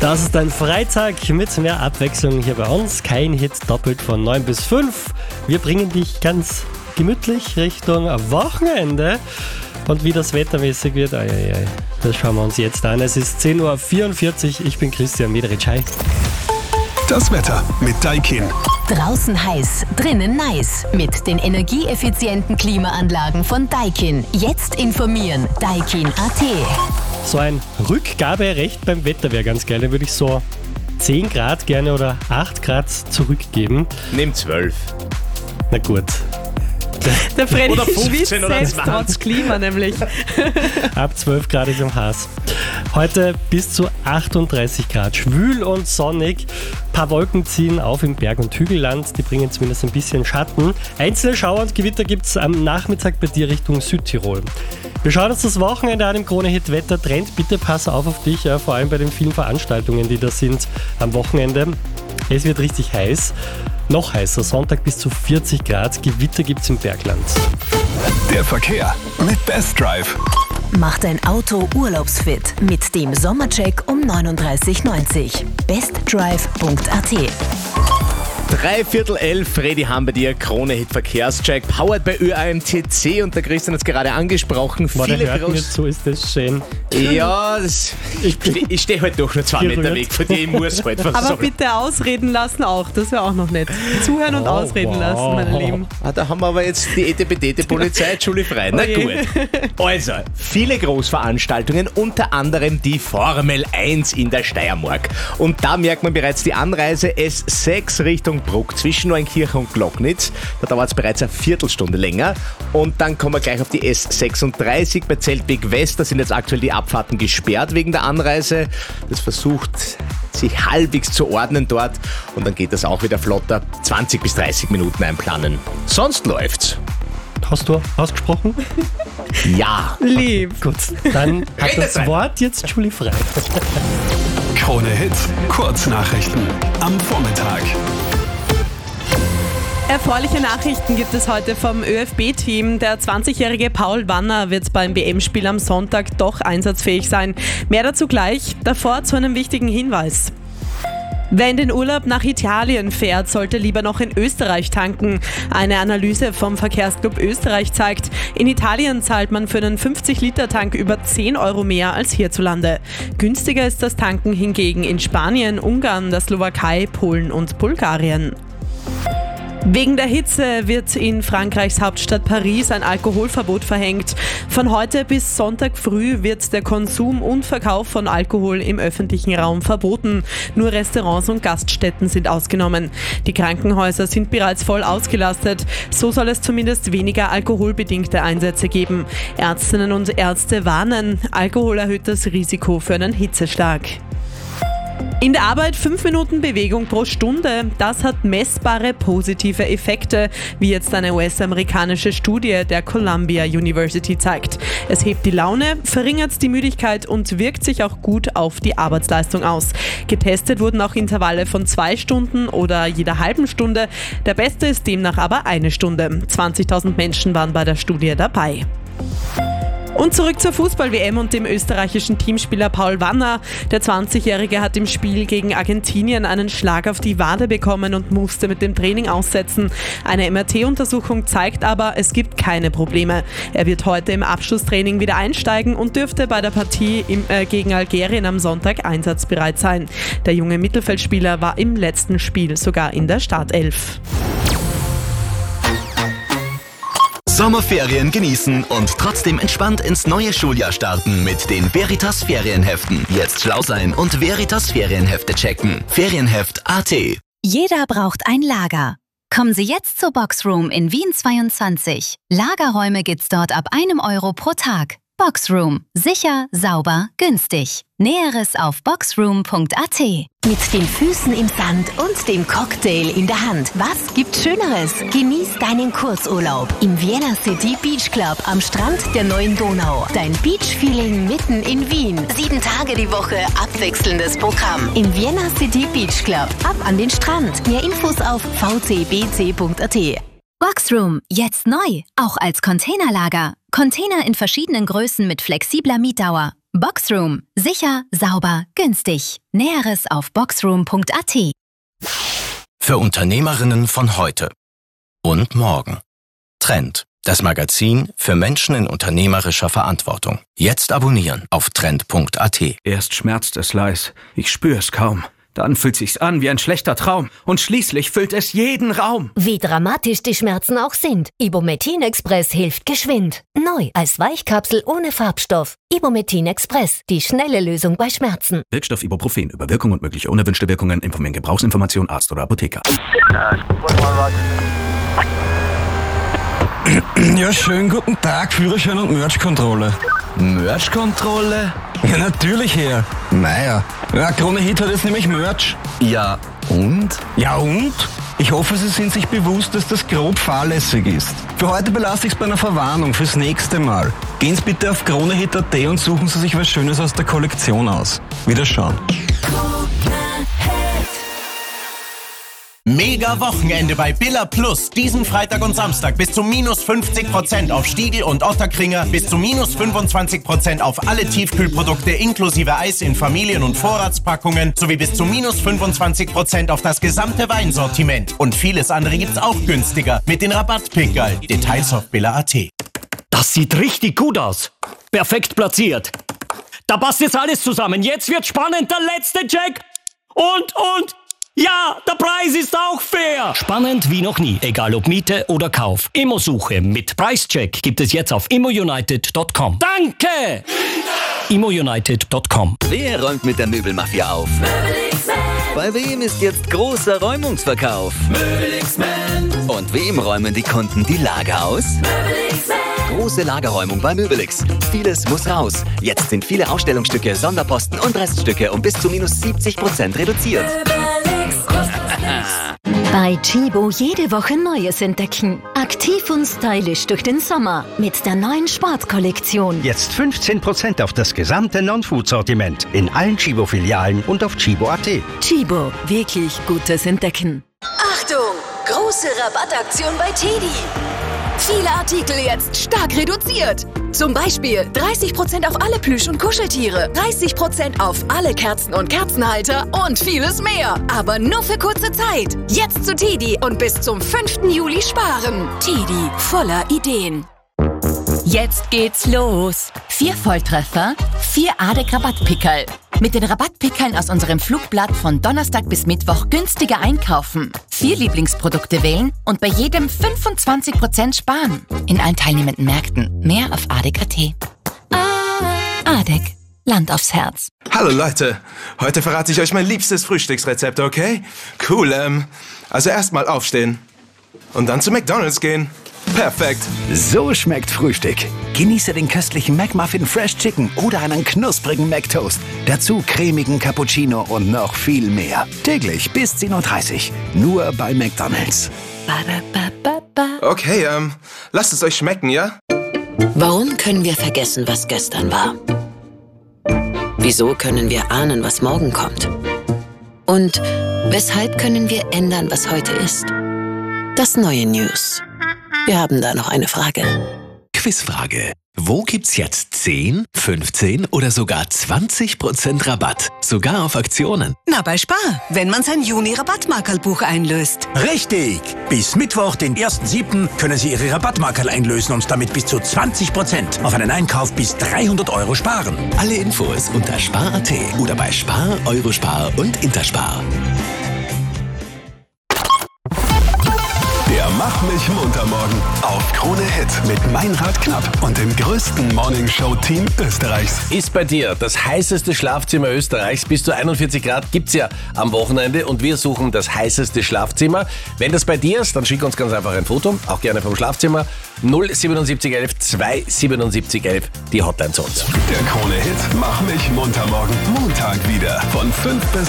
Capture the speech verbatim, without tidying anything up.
Das ist ein Freitag mit mehr Abwechslung hier bei uns. Kein Hit doppelt von neun bis fünf. Wir bringen dich ganz gemütlich Richtung Wochenende. Und wie das wettermäßig wird, ai, ai, ai, das schauen wir uns jetzt an. Es ist zehn Uhr vierundvierzig. Ich bin Christian Mederitsch. Hi. Das Wetter mit Daikin. Draußen heiß, drinnen nice. Mit den energieeffizienten Klimaanlagen von Daikin. Jetzt informieren. Daikin Punkt a t. So ein Rückgaberecht beim Wetter wäre ganz geil. Da würde ich so zehn Grad gerne oder acht Grad zurückgeben. Nimm zwölf. Na gut. Der Freddy Oder fünfzehn schwitzt oder selbst zwanzig. trotz Klima nämlich. Ab zwölf Grad ist im Haas. Heute bis zu achtunddreißig Grad. Schwül und sonnig. Ein paar Wolken ziehen auf im Berg- und Hügelland. Die bringen zumindest ein bisschen Schatten. Einzelne Schauer und Gewitter gibt es am Nachmittag bei dir Richtung Südtirol. Wir schauen uns das Wochenende an im Krone-Hit Wetter-Trend. Bitte pass auf auf dich, ja, vor allem bei den vielen Veranstaltungen, die da sind am Wochenende. Es wird richtig heiß. Noch heißer, Sonntag bis zu vierzig Grad. Gewitter gibt es im Bergland. Der Verkehr mit Best Drive. Mach dein Auto urlaubsfit mit dem Sommercheck um neununddreißig neunzig. bestdrive Punkt a t. Drei Viertel elf, Freddy haben bei dir, Krone-Hit Verkehrscheck, powered bei Ö A M T C und der Christian hat es gerade angesprochen. Boah, der Viele hört mir groß. zu, ist das schön. Ja, das, ich stehe ich steh halt doch nur zwei Gerührt. Meter weg von dir, ich muss halt was Aber sagen. bitte ausreden lassen auch, das wäre auch noch nett. Zuhören und Oh, ausreden wow. lassen, meine Lieben. Ah, da haben wir aber jetzt die E T B T-Polizei schulfrei. Na Oh gut. Also, viele Großveranstaltungen, unter anderem die Formel eins in der Steiermark. Und da merkt man bereits die Anreise S sechs Richtung Bruck zwischen Neunkirchen und Glocknitz. Da dauert es bereits eine Viertelstunde länger. Und dann kommen wir gleich auf die S sechsunddreißig bei Zeltweg West. Da sind jetzt aktuell die Abfahrten gesperrt wegen der Anreise. Das versucht sich halbwegs zu ordnen dort. Und dann geht das auch wieder flotter. zwanzig bis dreißig Minuten einplanen. Sonst läuft's. Hast du ausgesprochen? Ja. Lieb. Gut, dann hat das Redezeit. Wort jetzt Julie frei. Krone-Hit Kurznachrichten am Vormittag. Erfreuliche Nachrichten gibt es heute vom ÖFB-Team. Der zwanzigjährige Paul Wanner wird beim W M-Spiel am Sonntag doch einsatzfähig sein. Mehr dazu gleich. Davor zu einem wichtigen Hinweis. Wer in den Urlaub nach Italien fährt, sollte lieber noch in Österreich tanken. Eine Analyse vom Verkehrsclub Österreich zeigt, in Italien zahlt man für einen fünfzig-Liter-Tank über zehn Euro mehr als hierzulande. Günstiger ist das Tanken hingegen in Spanien, Ungarn, der Slowakei, Polen und Bulgarien. Wegen der Hitze wird in Frankreichs Hauptstadt Paris ein Alkoholverbot verhängt. Von heute bis Sonntag früh wird der Konsum und Verkauf von Alkohol im öffentlichen Raum verboten. Nur Restaurants und Gaststätten sind ausgenommen. Die Krankenhäuser sind bereits voll ausgelastet. So soll es zumindest weniger alkoholbedingte Einsätze geben. Ärztinnen und Ärzte warnen, Alkohol erhöht das Risiko für einen Hitzeschlag. In der Arbeit fünf Minuten Bewegung pro Stunde, das hat messbare positive Effekte, wie jetzt eine U S-amerikanische Studie der Columbia University zeigt. Es hebt die Laune, verringert die Müdigkeit und wirkt sich auch gut auf die Arbeitsleistung aus. Getestet wurden auch Intervalle von zwei Stunden oder jeder halben Stunde. Der beste ist demnach aber eine Stunde. zwanzigtausend Menschen waren bei der Studie dabei. Und zurück zur Fußball-W M und dem österreichischen Teamspieler Paul Wanner. Der zwanzigjährige hat im Spiel gegen Argentinien einen Schlag auf die Wade bekommen und musste mit dem Training aussetzen. Eine M R T-Untersuchung zeigt aber, es gibt keine Probleme. Er wird heute im Abschlusstraining wieder einsteigen und dürfte bei der Partie im, äh, gegen Algerien am Sonntag einsatzbereit sein. Der junge Mittelfeldspieler war im letzten Spiel sogar in der Startelf. Sommerferien genießen und trotzdem entspannt ins neue Schuljahr starten mit den Veritas Ferienheften. Jetzt schlau sein und Veritas Ferienhefte checken. Ferienheft Punkt a t. Jeder braucht ein Lager. Kommen Sie jetzt zur Boxroom in Wien zweiundzwanzig. Lagerräume gibt's dort ab einem Euro pro Tag. Boxroom. Sicher, sauber, günstig. Näheres auf boxroom Punkt a t. Mit den Füßen im Sand und dem Cocktail in der Hand. Was gibt's Schöneres? Genieß deinen Kurzurlaub im Vienna City Beach Club am Strand der neuen Donau. Dein Beach-Feeling mitten in Wien. Sieben Tage die Woche abwechselndes Programm. Im Vienna City Beach Club. Ab an den Strand. Mehr Infos auf v c b c Punkt a t. Boxroom, jetzt neu, auch als Containerlager. Container in verschiedenen Größen mit flexibler Mietdauer. Boxroom. Sicher, sauber, günstig. Näheres auf boxroom punkt a t. Für Unternehmerinnen von heute und morgen. Trend, das Magazin für Menschen in unternehmerischer Verantwortung. Jetzt abonnieren auf trend punkt a t. Erst schmerzt es leis, ich spür's kaum. Dann fühlt sich's an wie ein schlechter Traum und schließlich füllt es jeden Raum. Wie dramatisch die Schmerzen auch sind, Ibumetin Express hilft geschwind. Neu als Weichkapsel ohne Farbstoff. Ibumetin Express, die schnelle Lösung bei Schmerzen. Wirkstoff Ibuprofen, Überwirkung und mögliche unerwünschte Wirkungen, informieren Gebrauchsinformation, Arzt oder Apotheker. Ja, schönen guten Tag, Führerschein und Merch-Kontrolle. Merch-Kontrolle? Ja, natürlich, Herr. Naja, ja, Krone Hit hat jetzt nämlich Merch. Ja, und? Ja, und? Ich hoffe, Sie sind sich bewusst, dass das grob fahrlässig ist. Für heute belasse ich es bei einer Verwarnung fürs nächste Mal. Gehen Sie bitte auf kronehit punkt a t und suchen Sie sich was Schönes aus der Kollektion aus. Wiederschauen. Mega Wochenende bei Billa Plus. Diesen Freitag und Samstag bis zu minus fünfzig Prozent auf Stiegl und Otterkringer, bis zu minus fünfundzwanzig Prozent auf alle Tiefkühlprodukte inklusive Eis in Familien- und Vorratspackungen sowie bis zu minus fünfundzwanzig Prozent auf das gesamte Weinsortiment. Und vieles andere gibt's auch günstiger mit den Rabattpickerl. Details auf billa punkt a t. Das sieht richtig gut aus. Perfekt platziert. Da passt jetzt alles zusammen. Jetzt wird spannend. Der letzte Check. Und, und... Ja, der Preis ist auch fair. Spannend wie noch nie, egal ob Miete oder Kauf. Immosuche mit Preischeck gibt es jetzt auf immounited punkt com. Danke! immounited punkt com. Wer räumt mit der Möbelmafia auf? Möbelix-Man. Bei wem ist jetzt großer Räumungsverkauf? Möbelix-Man. Und wem räumen die Kunden die Lager aus? Möbelix-Man. Große Lagerräumung bei Möbelix. Vieles muss raus. Jetzt sind viele Ausstellungsstücke, Sonderposten und Reststücke um bis zu minus siebzig Prozent reduziert. Bei Chibo jede Woche Neues entdecken. Aktiv und stylisch durch den Sommer mit der neuen Sportkollektion. Jetzt fünfzehn Prozent auf das gesamte Non-Food-Sortiment in allen Chibo-Filialen und auf chibo punkt a t. Chibo, wirklich gutes Entdecken. Achtung! Große Rabattaktion bei Teddy. Viele Artikel jetzt stark reduziert. Zum Beispiel dreißig Prozent auf alle Plüsch- und Kuscheltiere, dreißig Prozent auf alle Kerzen und Kerzenhalter und vieles mehr. Aber nur für kurze Zeit. Jetzt zu Teddy und bis zum fünften Juli sparen. Teddy, voller Ideen. Jetzt geht's los. Vier Volltreffer, vier A D E C-Rabattpickerl. Mit den Rabattpickerln aus unserem Flugblatt von Donnerstag bis Mittwoch günstiger einkaufen. Vier Lieblingsprodukte wählen und bei jedem fünfundzwanzig Prozent sparen. In allen teilnehmenden Märkten. Mehr auf A D E C punkt a t. A D E C. Land aufs Herz. Hallo Leute, heute verrate ich euch mein liebstes Frühstücksrezept, okay? Cool, ähm, also erstmal aufstehen und dann zu McDonald's gehen. Perfekt. So schmeckt Frühstück. Genieße den köstlichen McMuffin Fresh Chicken oder einen knusprigen McToast. Dazu cremigen Cappuccino und noch viel mehr. Täglich bis zehn Uhr dreißig. Nur bei McDonald's. Okay, ähm, lasst es euch schmecken, ja? Warum können wir vergessen, was gestern war? Wieso können wir ahnen, was morgen kommt? Und weshalb können wir ändern, was heute ist? Das neue News. Wir haben da noch eine Frage. Quizfrage. Wo gibt's jetzt zehn, fünfzehn oder sogar zwanzig Prozent Rabatt? Sogar auf Aktionen. Na, bei Spar, wenn man sein Juni-Rabattmarkerlbuch einlöst. Richtig! Bis Mittwoch, den ersten siebten können Sie Ihre Rabattmarkerl einlösen und damit bis zu zwanzig Prozent auf einen Einkauf bis dreihundert Euro sparen. Alle Infos unter spar punkt a t oder bei Spar, Eurospar und Interspar. Der Mach mich munter morgen auf Krone Hit mit Meinrad Knapp und dem größten Morningshow-Team Österreichs. Ist bei dir das heißeste Schlafzimmer Österreichs? Bis zu einundvierzig Grad gibt's ja am Wochenende und wir suchen das heißeste Schlafzimmer. Wenn das bei dir ist, dann schick uns ganz einfach ein Foto, auch gerne vom Schlafzimmer. null siebenundsiebzig elf zwei siebenundsiebzig elf, die Hotline zu uns. Der Krone Hit Mach mich munter morgen Montag wieder von fünf bis